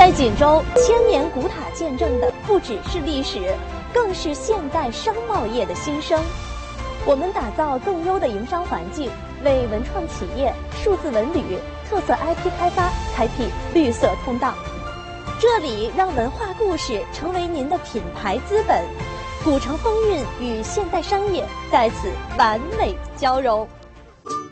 在锦州，千年古塔见证的不只是历史，更是现代商贸业的兴生。我们打造更优的营商环境，为文创企业、数字文旅、特色 IP 开发开辟绿色通道。这里让文化故事成为您的品牌资本，古城风韵与现代商业在此完美交融。